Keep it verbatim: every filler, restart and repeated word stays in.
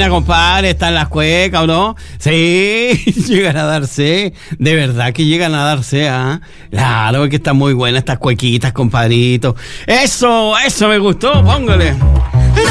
buena, compadre, están las cuecas, ¿o no? Sí, llegan a darse, de verdad que llegan a darse, ¿ah? ¿eh? Claro, porque están muy buenas estas cuequitas, compadrito. Eso, eso me gustó, póngale.